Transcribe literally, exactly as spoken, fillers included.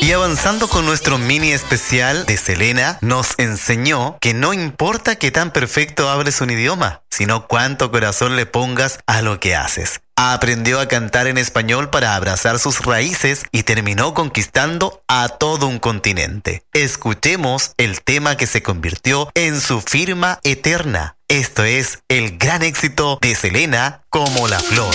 Y avanzando con nuestro mini especial de Selena, nos enseñó que no importa qué tan perfecto hables un idioma, sino cuánto corazón le pongas a lo que haces. Aprendió a cantar en español para abrazar sus raíces y terminó conquistando a todo un continente. Escuchemos el tema que se convirtió en su firma eterna. Esto es el gran éxito de Selena, Como la Flor.